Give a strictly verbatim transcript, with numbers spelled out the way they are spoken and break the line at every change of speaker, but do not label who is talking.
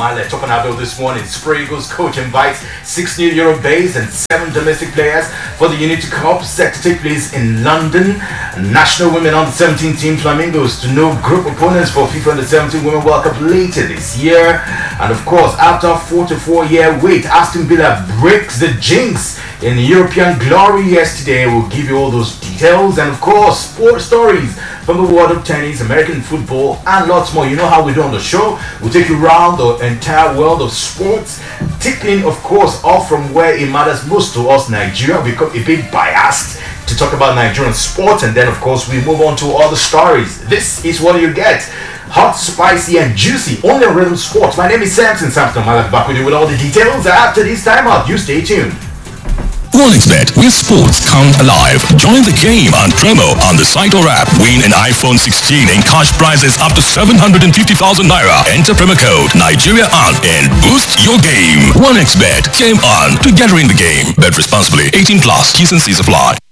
Male talking about this morning. Super Eagles coach invites six new Euro-based and seven domestic players for the Unity Cup set to take place in London. National Women Under seventeen team Flamingos to know group opponents for FIFA Under seventeen Women World Cup later this year. And of course, after a forty-four year wait, Aston Villa breaks the jinx in European glory yesterday. We'll give you all those details and of course sports stories from the world of tennis, American football and lots more. You know how we do on the show. We'll take you around the entire world of sports, tipping of course off from where it matters most to us, Nigeria. We become a bit biased to talk about Nigerian sports, and then of course we move on to other stories. This is what you get. Hot, spicy and juicy, only on Rhythm Sports. My name is Samson Samson. I'll be back with you with all the details after this time out. You stay tuned.
OneXBet, where sports come alive. Join the game on promo on the site or app. Win an iPhone sixteen and cash prizes up to seven hundred fifty thousand naira. Enter promo code Nigeria on and boost your game. OneXBet, game on, together in the game. Bet responsibly. eighteen plus. T's and C's apply.